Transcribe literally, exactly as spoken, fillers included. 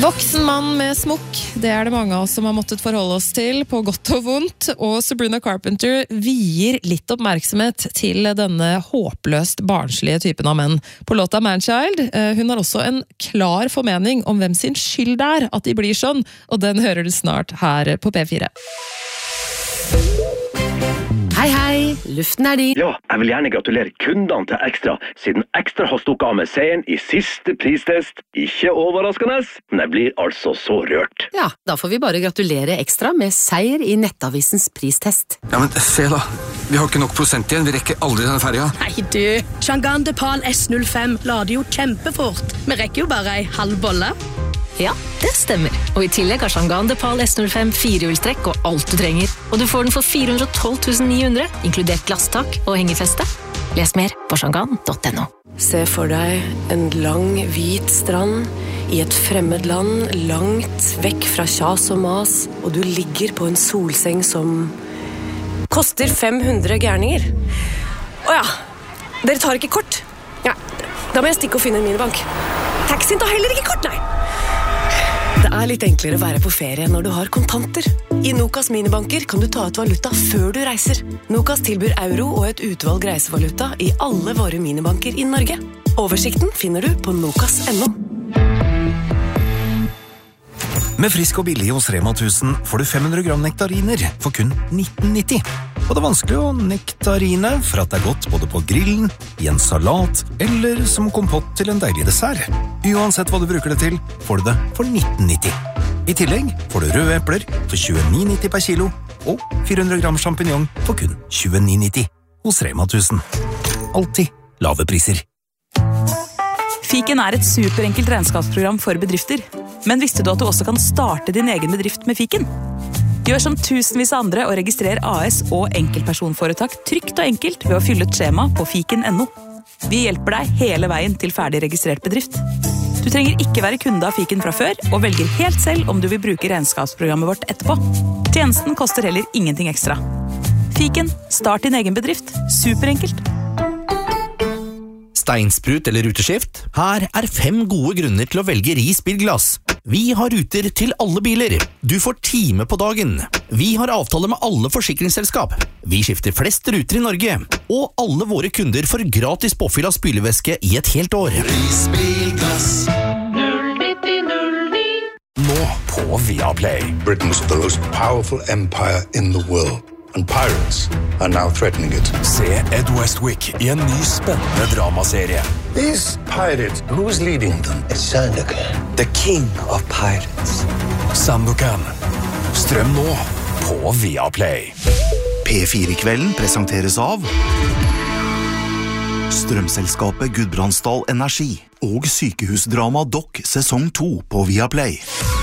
Voksen mann med smokk, det er det mange av oss som har måttet forholde oss til, på godt og vondt, og Sabrina Carpenter vier litt oppmerksomhet til denne håpløst barnslige typen av menn. På låta Manchild, hun har også en klar formening om hvem sin skyld det er at de blir sånn, og den hører du snart her på P fire. Hei, hei, luften er din. Ja, jeg vil gjerne gratulere kundene til Ekstra, siden Ekstra har stukket av med seieren i siste pristest. Ikke overraskende, men jeg blir altså så rørt. Ja, da får vi bare gratulere Ekstra med seier i Nettavisens pristest. Ja, men se da, vi har ikke nok prosent igjen, vi rekker aldri denne ferja. Nei du, Chang'an Depal S null fem lader jo kjempefort. Vi rekker jo bare ei halv bolle. Ja, det stemmer. Og i tillegg har Chang'an Depal S null fem firehjulstrekk og alt du trenger. Og du får den for fire hundre og tolv tusen ni hundre, inkludert glasstak og hengefeste. Les mer på chang'an punktum no. Se for deg en lang, hvit strand i et fremmed land, langt vekk fra kjas og mas, og du ligger på en solseng som koster fem hundre gærninger. Åja, dere tar ikke kort? Ja, da må jeg stikke og finne en minibank. Taxien tar heller ikke kort, nei. Det er litt enklere å være på ferie når du har kontanter. I Nokas minibanker kan du ta ut valuta før du reiser. Nokas tilbyr euro og et utvalg reisevaluta i alle våre minibanker i Norge. Oversikten finner du på nokas punktum no. Med Frisk og billig hos Rema tusen får du fem hundre gram nektariner for kun nitten nitti. Og det er vanskelig å nektarine for at det er godt både på grillen, i en salat eller som kompott til en deilig dessert. Uansett hva du bruker det til, får du det for nitten nitti. I tillegg får du røde epler for tjueni nitti per kilo og fire hundre gram champignon for kun tjueni nitti hos Rema tusen. Alltid lave priser. Fiken er et superenkelt regnskapsprogram for bedrifter. Men visste du at du også kan starte din egen bedrift med Fiken? Gjør som tusenvis av andre og registrer A S og enkeltpersonforetak trygt og enkelt ved å fylle et skjema på fiken punktum no. Vi hjelper deg hele veien til ferdig registrert bedrift. Du trenger ikke være kunde av Fiken fra før, og velger helt selv om du vil bruke regnskapsprogrammet vårt etterpå. Tjenesten koster heller ingenting ekstra. Fiken, start din egen bedrift. Superenkelt. Steinsprut eller ruteskift? Her er fem gode grunner til å velge Ris Bilglass. Vi har ruter til alle biler. Du får time på dagen. Vi har avtale med alle forsikringsselskap. Vi skifter flest ruter i Norge. Og alle våre kunder får gratis påfyll av spylevæske i et helt år. Ris Bilglass null nitti null ni. Nå på Viaplay. Britain's the most powerful empire in the world. And pirates are now threatening it. Se Ed Westwick i en ny spennende dramaserie. These pirates, who's leading them? It's Sandokan, the king of pirates. Sandokan. Strøm nå på Viaplay. P fire-kvelden presenteres av Strømselskapet Gudbrandsdal Energi og sykehusdrama Dokk sesong to på Viaplay.